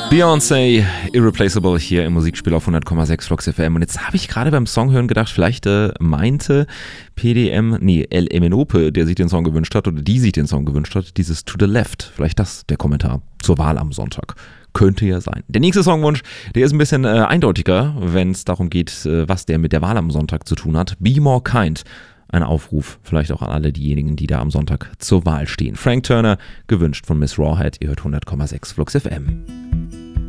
Beyoncé, Irreplaceable hier im Musikspiel auf 100,6 Flux FM. Und jetzt habe ich gerade beim Song hören gedacht, vielleicht meinte El Emenope, der sich den Song gewünscht hat oder die sich den Song gewünscht hat, dieses To the Left. Vielleicht das der Kommentar zur Wahl am Sonntag. Könnte ja sein. Der nächste Songwunsch, der ist ein bisschen eindeutiger, wenn es darum geht, was der mit der Wahl am Sonntag zu tun hat. Be More Kind. Ein Aufruf, vielleicht auch an alle diejenigen, die da am Sonntag zur Wahl stehen. Frank Turner, gewünscht von Miss Rawhead. Ihr hört 100,6 Flux FM.